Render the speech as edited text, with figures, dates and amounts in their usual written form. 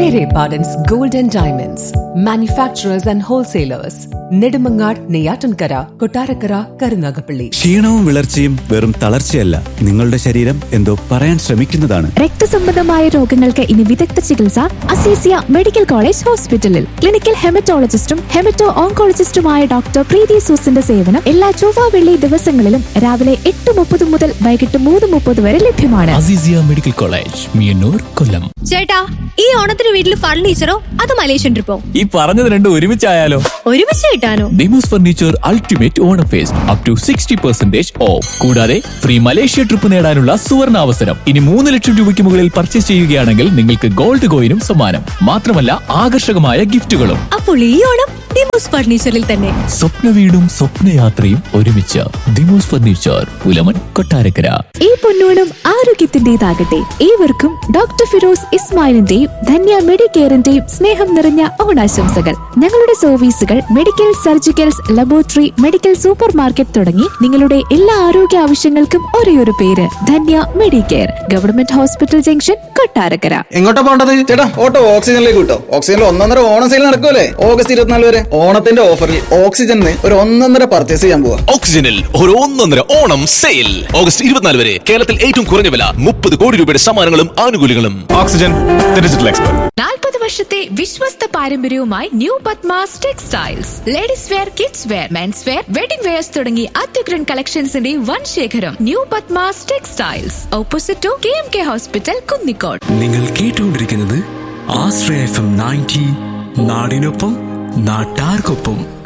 Pere Pardon's Gold and Diamonds, manufacturers and wholesalers. Nedumangad, Neyyattinkara, Kottarakkara, Karunagappally. ക്ഷീണവും വിളർച്ചയും വെറും തളർച്ചയല്ല, നിങ്ങളുടെ ശരീരം എന്തോ പറയാൻ ശ്രമിക്കുന്നതാണ്. രക്തസംബന്ധമായ രോഗങ്ങൾക്ക് ഇനി വിദഗ്ധ ചികിത്സ അസീസിയ മെഡിക്കൽ കോളേജ് ഹോസ്പിറ്റലിൽ. ക്ലിനിക്കൽ ഹെമറ്റോളജിസ്റ്റും ഹെമറ്റോ ഓങ്കോളജിസ്റ്റുമായ ഡോക്ടർ പ്രീതി സൂസിന്റെ സേവനം എല്ലാ ചൊവ്വ വെള്ളി ദിവസങ്ങളിലും രാവിലെ 8:30 മുതൽ വൈകിട്ട് 3:30 വരെ ലഭ്യമാണ്. അസീസിയ മെഡിക്കൽ കോളേജ്, മിയന്നൂർ, കൊല്ലം. ചേട്ടാ, ഈ ഓണത്തിന് വീട്ടിൽ ഫർണിച്ചറോ അത് മലേഷ്യൻ ട്രിപ്പോ? ഈ പറഞ്ഞത് രണ്ടും ഒരുമിച്ചായാലോ? ഒരുമിച്ച് കിട്ടാനോ? Demos furniture ultimate Onam first up to 60% of. കൂടാതെ ഫ്രീ മലേഷ്യ ട്രിപ്പ് നേടാനുള്ള സുവർണ അവസരം. ഇനി 3 ലക്ഷം രൂപയ്ക്ക് മുകളിൽ പർച്ചേസ് ചെയ്യുകയാണെങ്കിൽ നിങ്ങൾക്ക് ഗോൾഡ് കോയിനും സമ്മാനം. മാത്രമല്ല ആകർഷകമായ ഗിഫ്റ്റുകളും. അപ്പോൾ ഈ ഓണം ഡിമോസ് ഫർണിച്ചറിൽ തന്നെ. സ്വപ്ന വീടും സ്വപ്നയാത്രയും ഒരുമിച്ച്. ഡിമോസ് ഫർണിച്ചർ, പുലമൺ, കൊട്ടാരക്കര. ഈ പൊന്നോണം ആരോഗ്യത്തിന്റേതാകട്ടെ. ഏവർക്കും ഡോക്ടർ ഫിറോസ് ഇസ്മായിലിന്റെയും ധന്യ മെഡിക്കെയറിന്റെയും സ്നേഹം നിറഞ്ഞ ഓണാശംസകൾ. ഞങ്ങളുടെ സർവീസുകൾ medical, surgicals, laboratory, medical super market തുടങ്ങി നിങ്ങളുടെ എല്ലാ ആരോഗ്യ ആവശ്യങ്ങൾക്കും ഒരേയൊരു പേര് Dhanya Medicare, government hospital junction, Kottarakkara. എങ്ങോട്ടാ പോണ്ടത് ചേട്ടാ? ഓട്ടോ ഓക്സിജനിലേക്ക് കിട്ടോ. ഓക്സിജനിൽ 1.5 ഓണം സെയിൽ നടക്കുമല്ലേ? ഓഗസ്റ്റ് 24 വരെ ഓണത്തിന്റെ ഓഫറിൽ ഓക്സിജനിൽ ഒരു 1.5 പർച്ചേസ് ചെയ്യാൻ പോവാ. ഓക്സിജനിൽ ഒരു 1.5 ഓണം സെയിൽ ഓഗസ്റ്റ് 24 വരെ. കേരളത്തിൽ ഏറ്റവും കുറഞ്ഞ വില, 30 കോടി രൂപയുടെ സമ്മാനങ്ങളും ആനുകൂല്യങ്ങളും. Oxygen, digital expert. 40 വർഷത്തെ വിശ്വസ്ത പാരമ്പര്യവുമായി new Padmas textiles. Ladies wear, kids wear, men's wear, wedding wears തുടങ്ങി അത്യുഗ്രൻ കളക്ഷൻസിന്റെ വൻ ശേഖരം. New Padmas textiles, opposite to KMK hospital, Kunnicode. നിങ്ങൾ കേട്ടുകൊണ്ടിരിക്കുന്നത് ആശ്രയ FM 90, നാടിനൊപ്പം നാട്ടാർക്കൊപ്പം.